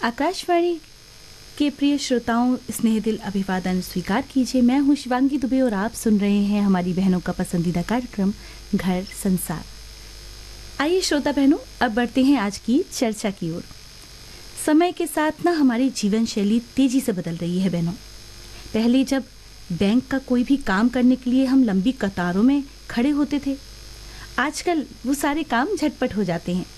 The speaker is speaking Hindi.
आकाशवाणी के प्रिय श्रोताओं, स्नेह दिल अभिवादन स्वीकार कीजिए। मैं हूँ शिवांगी दुबे और आप सुन रहे हैं हमारी बहनों का पसंदीदा कार्यक्रम घर संसार। आइए श्रोता बहनों, अब बढ़ते हैं आज की चर्चा की ओर। समय के साथ ना हमारी जीवन शैली तेजी से बदल रही है बहनों। पहले जब बैंक का कोई भी काम करने के लिए हम लंबी कतारों में खड़े होते थे, आजकल वो सारे काम झटपट हो जाते हैं।